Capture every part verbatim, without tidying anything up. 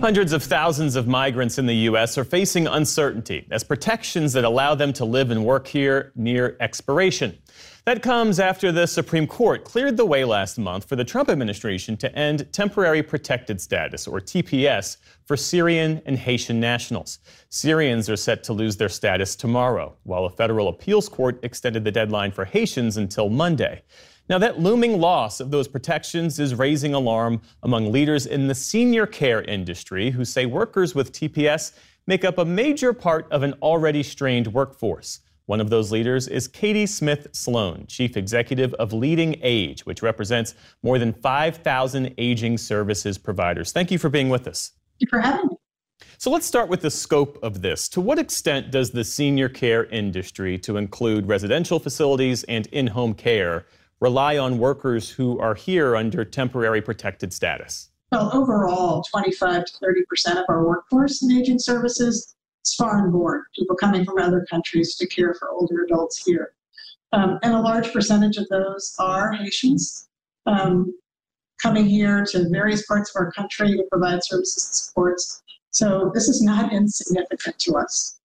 Hundreds of thousands of migrants in the U S are facing uncertainty as protections that allow them to live and work here near expiration. That comes after the Supreme Court cleared the way last month for the Trump administration to end temporary protected status, or T P S, for Syrian and Haitian nationals. Syrians are set to lose their status tomorrow, while a federal appeals court extended the deadline for Haitians until Monday. Now, that looming loss of those protections is raising alarm among leaders in the senior care industry who say workers with T P S make up a major part of an already strained workforce. One of those leaders is Katie Smith Sloan, Chief Executive of Leading Age, which represents more than five thousand aging services providers. Thank you for being with us. Thank you for having me. So let's start with the scope of this. To what extent does the senior care industry, to include residential facilities and in-home care, rely on workers who are here under temporary protected status? Well, overall, twenty-five to thirty percent of our workforce in aging services is foreign born, people coming from other countries to care for older adults here. Um, and a large percentage of those are Haitians um, coming here to various parts of our country to provide services and supports. So this is not insignificant to us.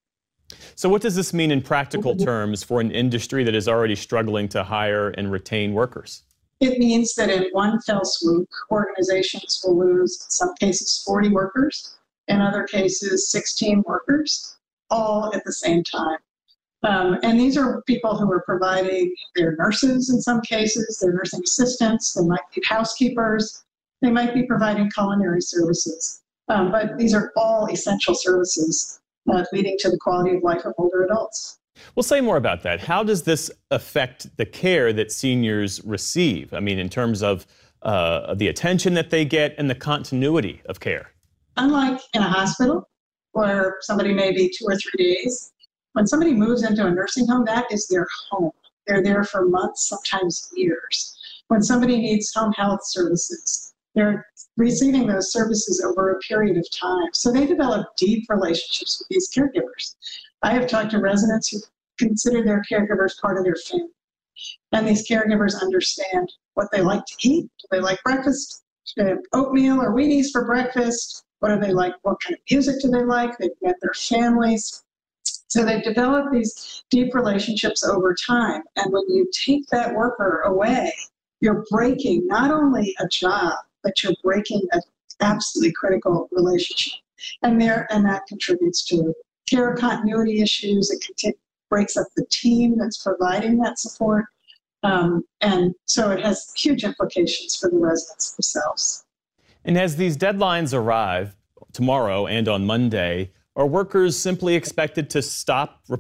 So what does this mean in practical terms for an industry that is already struggling to hire and retain workers? It means that in one fell swoop, organizations will lose, in some cases, forty workers, in other cases, sixteen workers, all at the same time. Um, and these are people who are providing, they're nurses in some cases, they're nursing assistants, they might be housekeepers, they might be providing culinary services. Um, but these are all essential services Uh, leading to the quality of life of older adults. Well, say more about that. How does this affect the care that seniors receive? I mean, in terms of uh, the attention that they get and the continuity of care. Unlike in a hospital, where somebody may be two or three days, when somebody moves into a nursing home, that is their home. They're there for months, sometimes years. When somebody needs home health services, they're receiving those services over a period of time. So they develop deep relationships with these caregivers. I have talked to residents who consider their caregivers part of their family. And these caregivers understand what they like to eat. Do they like breakfast? Do they have oatmeal or Wheaties for breakfast? What do they like? What kind of music do they like? They've met their families. So they've developed these deep relationships over time. And when you take that worker away, you're breaking not only a job, but you're breaking an absolutely critical relationship. And there, and that contributes to care continuity issues. It conti- breaks up the team that's providing that support. Um, and so it has huge implications for the residents themselves. And as these deadlines arrive tomorrow and on Monday, are workers simply expected to stop